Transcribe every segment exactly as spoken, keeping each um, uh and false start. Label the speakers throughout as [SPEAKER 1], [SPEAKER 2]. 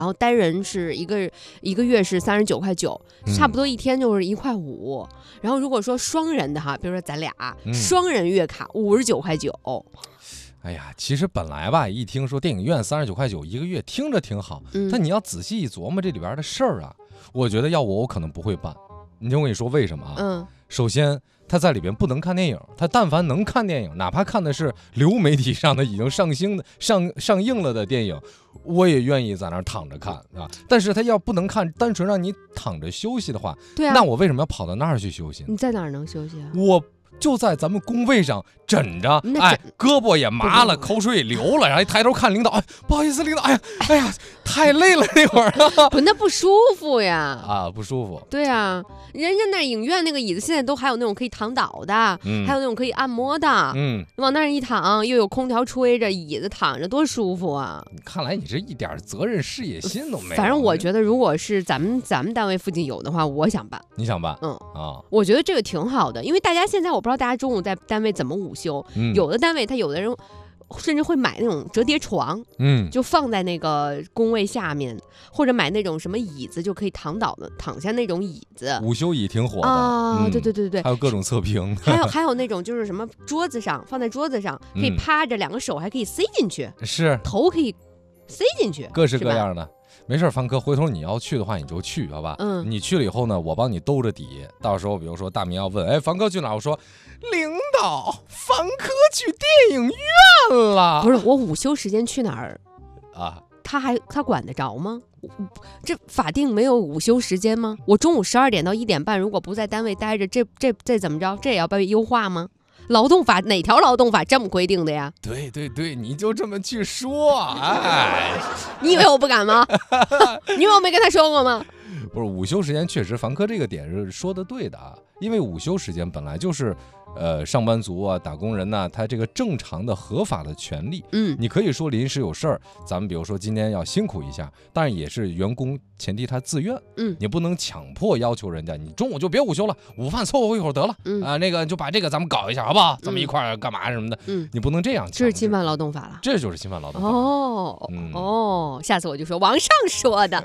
[SPEAKER 1] 然后单人是一个一个月是三十九块九，差不多一天就是一块五。然后如果说双人的哈，比如说咱俩、嗯、双人月卡五十九块九。
[SPEAKER 2] 哎呀，其实本来吧，一听说电影院三十九块九一个月，听着挺好，
[SPEAKER 1] 嗯、
[SPEAKER 2] 但你要仔细一琢磨这里边的事儿啊，我觉得要我我可能不会办。你听我跟你说为什么啊？
[SPEAKER 1] 嗯，
[SPEAKER 2] 首先他在里边不能看电影，他但凡能看电影，哪怕看的是流媒体上的已经上星的上上映了的电影，我也愿意在那儿躺着看啊。但是他要不能看，单纯让你躺着休息的话，
[SPEAKER 1] 对啊，
[SPEAKER 2] 那我为什么要跑到那儿去休息呢？
[SPEAKER 1] 你在哪儿能休息啊？
[SPEAKER 2] 我就在咱们工位上枕着，哎，胳膊也麻了，口水也流了，然后一抬头看领导，哎，不好意思，领导，哎呀，哎呀，太累了那会儿啊，
[SPEAKER 1] 不，那不舒服呀，
[SPEAKER 2] 啊，不舒服。
[SPEAKER 1] 对啊，人家那影院那个椅子现在都还有那种可以躺倒的，嗯、还有那种可以按摩的，嗯，往那儿一躺，又有空调吹着，椅子躺着多舒服啊！
[SPEAKER 2] 看来你这一点责任事业心都没有。
[SPEAKER 1] 反正我觉得，如果是咱们咱们单位附近有的话，我想办。
[SPEAKER 2] 你想办？
[SPEAKER 1] 嗯
[SPEAKER 2] 啊，
[SPEAKER 1] 我觉得这个挺好的，因为大家现在我不知道大家中午在单位怎么午休，嗯、有的单位他有的人甚至会买那种折叠床，嗯，就放在那个工位下面，或者买那种什么椅子就可以躺倒的躺下那种椅子。
[SPEAKER 2] 午休椅挺火的
[SPEAKER 1] 啊、嗯，对对对对，
[SPEAKER 2] 还有各种测评，
[SPEAKER 1] 还有还有那种就是什么桌子上放在桌子上可以趴着，两个手还可以塞进去，
[SPEAKER 2] 是
[SPEAKER 1] 头可以塞进去，
[SPEAKER 2] 各式各样的。没事，凡哥，回头你要去的话你就去，好吧？嗯，你去了以后呢，我帮你兜着底。到时候比如说大明要问，哎，凡哥去哪？我说，领导，凡哥去电影院了。
[SPEAKER 1] 不是，我午休时间去哪儿
[SPEAKER 2] 啊？
[SPEAKER 1] 他还他管得着吗？这法定没有午休时间吗？我中午十二点到一点半，如果不在单位待着，这这这怎么着？这也要被优化吗？劳动法哪条劳动法这么规定的呀？
[SPEAKER 2] 对对对，你就这么去说，哎，
[SPEAKER 1] 你以为我不敢吗？你以为我没跟他说过吗？
[SPEAKER 2] 不是，午休时间确实，凡哥这个点是说的对的啊，因为午休时间本来就是。呃，上班族啊，打工人呐、啊，他这个正常的合法的权利，嗯，你可以说临时有事儿，咱们比如说今天要辛苦一下，但是也是员工前提他自愿，嗯，你不能强迫要求人家，你中午就别午休了，午饭凑合一会儿得了，嗯啊、呃，那个就把这个咱们搞一下，好不好？咱们一块儿干嘛什么的，嗯，你不能这样，
[SPEAKER 1] 这是侵犯劳动法了，
[SPEAKER 2] 这就是侵犯劳动法。
[SPEAKER 1] 哦、嗯、哦，下次我就说王上说的。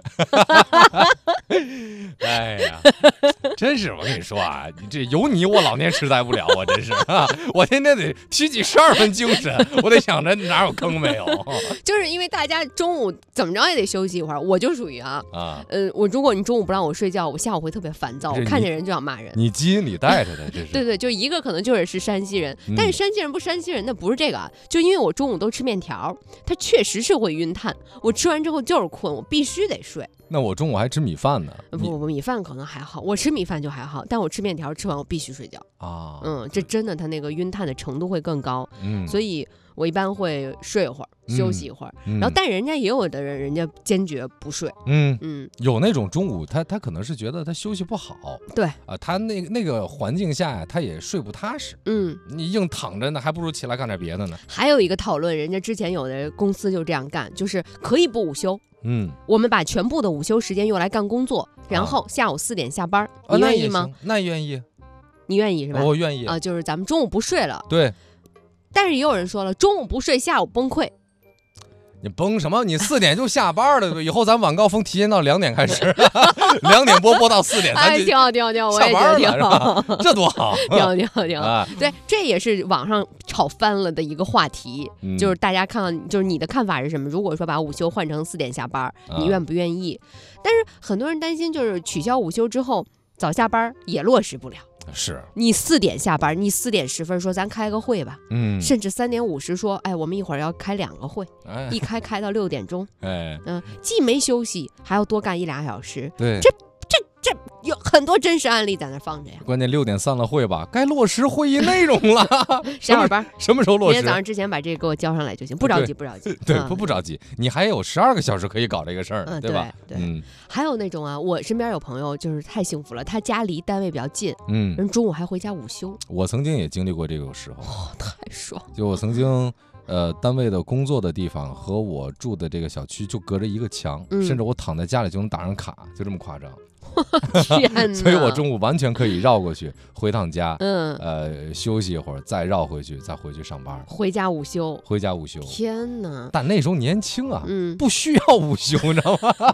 [SPEAKER 2] 哎呀，真是我跟你说啊，你这有你我老年痴呆不了。我真是啊，我天天得提起十二分精神，我得想着哪有坑没有。
[SPEAKER 1] 就是因为大家中午怎么着也得休息一会儿，我就属于啊啊，呃，我如果你中午不让我睡觉，我下午会特别烦躁，我看见人就想骂人。
[SPEAKER 2] 你基因里带着的，这是。
[SPEAKER 1] 对对，就一个可能就是是山西人，嗯、但是山西人不山西人，那不是这个啊，就因为我中午都吃面条，它确实是会晕碳，我吃完之后就是困，我必须得睡。
[SPEAKER 2] 那我中午还吃米饭呢。
[SPEAKER 1] 不不不，米饭可能还好，我吃米饭就还好，但我吃面条吃完我必须睡觉啊。嗯，这真的，它那个晕碳的程度会更高。嗯，所以我一般会睡一会儿，休息一会儿。嗯、然后，但人家也有的人，人家坚决不睡。嗯
[SPEAKER 2] 嗯，有那种中午他他可能是觉得他休息不好。
[SPEAKER 1] 对
[SPEAKER 2] 啊，他那那个环境下呀，他也睡不踏实。嗯，你硬躺着呢，还不如起来干点别的呢。
[SPEAKER 1] 还有一个讨论，人家之前有的公司就这样干，就是可以不午休。嗯，我们把全部的午休时间用来干工作，然后下午四点下班，啊、你愿意吗？
[SPEAKER 2] 那愿意，
[SPEAKER 1] 你愿意是吧？
[SPEAKER 2] 我愿意
[SPEAKER 1] 啊，就是咱们中午不睡了。
[SPEAKER 2] 对，
[SPEAKER 1] 但是也有人说了，中午不睡，下午崩溃。
[SPEAKER 2] 你崩什么？你四点就下班了，以后咱晚高峰提前到两点开始，两点播播到四点，
[SPEAKER 1] 哎，挺好挺好挺好，我也觉得挺好，
[SPEAKER 2] 这多好，
[SPEAKER 1] 挺好挺好挺好。啊、对，这也是网上炒翻了的一个话题，嗯、就是大家看看，就是你的看法是什么？如果说把午休换成四点下班，你愿不愿意？啊、但是很多人担心，就是取消午休之后，早下班也落实不了。
[SPEAKER 2] 是
[SPEAKER 1] 你四点下班，你四点十分说咱开个会吧，嗯，甚至三点五十说，哎，我们一会儿要开两个会，哎、一开开到六点钟，哎，嗯、呃，既没休息，还要多干一俩小时，
[SPEAKER 2] 对，
[SPEAKER 1] 这这这有很多真实案例在那放着呀。
[SPEAKER 2] 关键六点散了会吧，该落实会议内容了。
[SPEAKER 1] 下会班
[SPEAKER 2] 什么时候落实？
[SPEAKER 1] 明天早上之前把这个给我交上来就行，不着急，不着急。
[SPEAKER 2] 对，不、嗯、不着急，你还有十二个小时可以搞这个事儿，
[SPEAKER 1] 嗯、
[SPEAKER 2] 对吧？
[SPEAKER 1] 对，对嗯，还有那种啊，我身边有朋友就是太幸福了，他家离单位比较近，嗯，人中午还回家午休。
[SPEAKER 2] 我曾经也经历过这个时候，
[SPEAKER 1] 哦，太爽！
[SPEAKER 2] 就我曾经。呃，单位的工作的地方和我住的这个小区就隔着一个墙，嗯、甚至我躺在家里就能打上卡，就这么夸张。
[SPEAKER 1] 天哪！
[SPEAKER 2] 所以我中午完全可以绕过去回趟家，嗯，呃，休息一会儿，再绕回去，再回去上班。
[SPEAKER 1] 回家午休，
[SPEAKER 2] 回家午休。
[SPEAKER 1] 天哪！
[SPEAKER 2] 但那时候年轻啊，嗯，不需要午休，你知道吗？